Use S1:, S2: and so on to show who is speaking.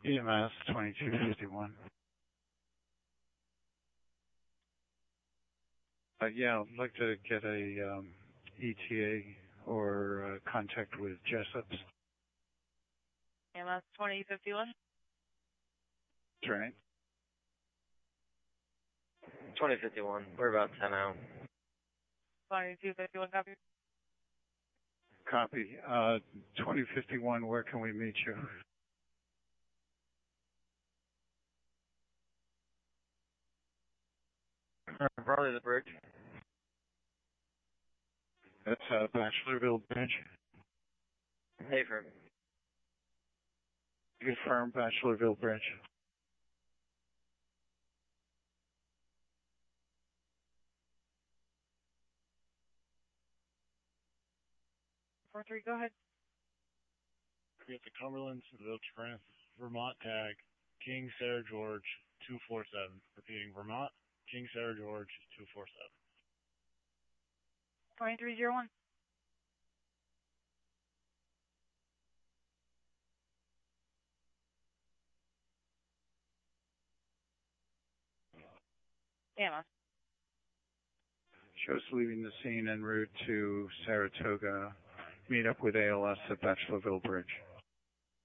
S1: EMS 2251. Yeah, I'd like to get a ETA or contact with Jessup's.
S2: EMS 2051.
S1: That's right.
S3: 2051. We're about 10 out.
S2: 2251, copy.
S1: Copy. 2051, where can we meet you?
S3: Probably the bridge.
S1: That's Bachelorville Bridge.
S3: Hayford.
S1: Confirm Bachelorville Bridge.
S2: Four three, go ahead.
S4: We have the Cumberland, Vermont tag, King Sarah George 247. Repeating, Vermont, King Sarah George 247.
S2: 2301. EMS.
S1: Shows leaving the scene en route to Saratoga. Meet up with ALS at Bachelorville Bridge.